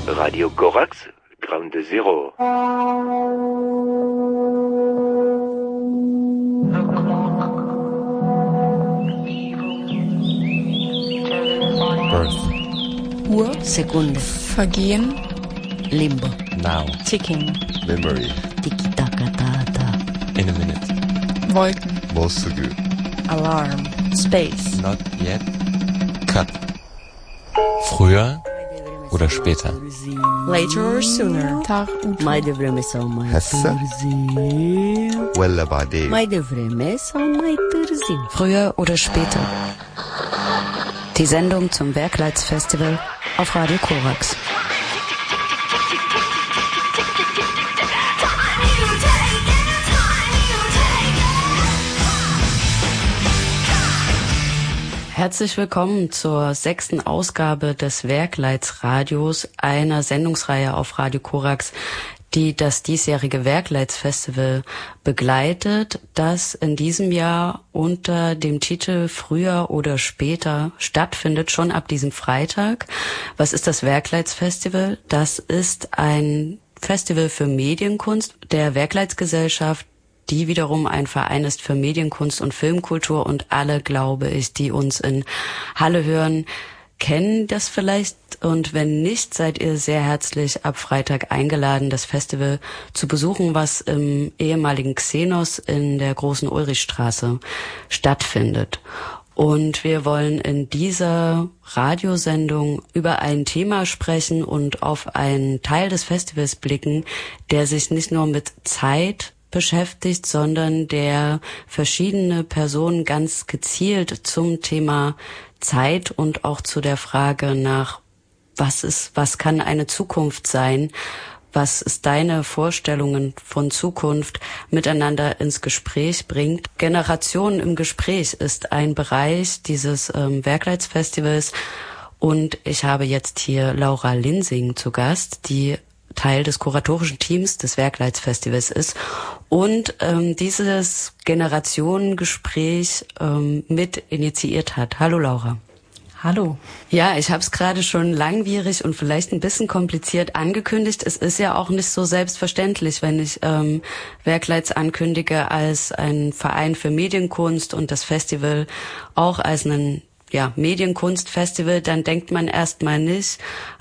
Radio Korax, Ground Zero. Birth. Uhr, Sekunde. Vergehen. Limbo. Now. Ticking. Memory. Tiki-taka-tata. In a minute. Wolken. Mosugu. Alarm. Space. Not yet. Cut. Früher oder später? Later or sooner. Mai devreme sau mai هسه târziu. ولا بعدين؟ Mai devreme sau mai târziu. Früher oder später. Die Sendung zum Werkleitsfestival auf Radio Korax. Herzlich willkommen zur 6. Ausgabe des Werkleitsradios, einer Sendungsreihe auf Radio Korax, die das diesjährige Werkleitsfestival begleitet, das in diesem Jahr unter dem Titel Früher oder später stattfindet, schon ab diesem Freitag. Was ist das Werkleitsfestival? Das ist ein Festival für Medienkunst der Werkleitsgesellschaft, die wiederum ein Verein ist für Medienkunst und Filmkultur, und alle, glaube ich, die uns in Halle hören, kennen das vielleicht, und wenn nicht, seid ihr sehr herzlich ab Freitag eingeladen, das Festival zu besuchen, was im ehemaligen Xenos in der Großen Ulrichstraße stattfindet. Und wir wollen in dieser Radiosendung über ein Thema sprechen und auf einen Teil des Festivals blicken, der sich nicht nur mit Zeit beschäftigt, sondern der verschiedene Personen ganz gezielt zum Thema Zeit und auch zu der Frage nach, was kann eine Zukunft sein, was ist deine Vorstellungen von Zukunft, miteinander ins Gespräch bringt. Generationen im Gespräch ist ein Bereich dieses Werkleitsfestivals, und ich habe jetzt hier Laura Linsing zu Gast, die Teil des kuratorischen Teams des Werkleitsfestivals ist und dieses Generationengespräch mit initiiert hat. Hallo Laura. Hallo. Ja, ich habe es gerade schon langwierig und vielleicht ein bisschen kompliziert angekündigt. Es ist ja auch nicht so selbstverständlich, wenn ich Werkleits ankündige als ein Verein für Medienkunst und das Festival auch als ein Medienkunstfestival, dann denkt man erstmal nicht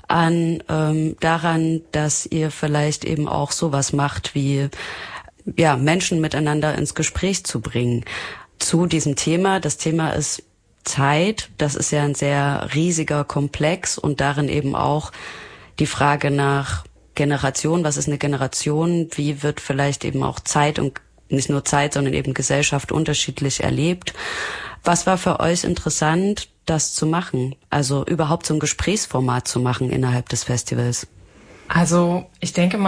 daran, dass ihr vielleicht eben auch sowas macht wie Menschen miteinander ins Gespräch zu bringen zu diesem Thema. Das Thema ist Zeit. Das ist ja ein sehr riesiger Komplex und darin eben auch die Frage nach Generation. Was ist eine Generation? Wie wird vielleicht eben auch Zeit und nicht nur Zeit, sondern eben Gesellschaft unterschiedlich erlebt? Was war für euch interessant, das zu machen? Also überhaupt so ein Gesprächsformat zu machen innerhalb des Festivals? Also ich denke mal,